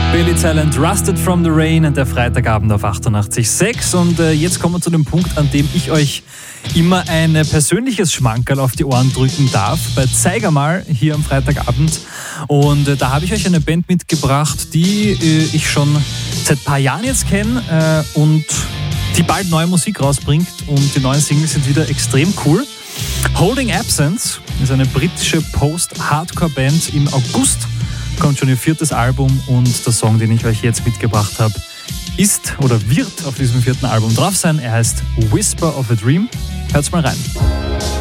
Billy Talent, Rusted from the Rain, der Freitagabend auf 88.6. Und jetzt kommen wir zu dem Punkt, an dem ich euch immer ein persönliches Schmankerl auf die Ohren drücken darf. Bei Zeiger mal hier am Freitagabend. Und da habe ich euch eine Band mitgebracht, die ich schon seit ein paar Jahren jetzt kenne und die bald neue Musik rausbringt. Und die neuen Singles sind wieder extrem cool. Holding Absence ist eine britische Post-Hardcore-Band. Im August kommt schon ihr 4. Album und der Song, den ich euch jetzt mitgebracht habe, ist oder wird auf diesem 4. Album drauf sein. Er heißt Whisper of a Dream. Hört's mal rein.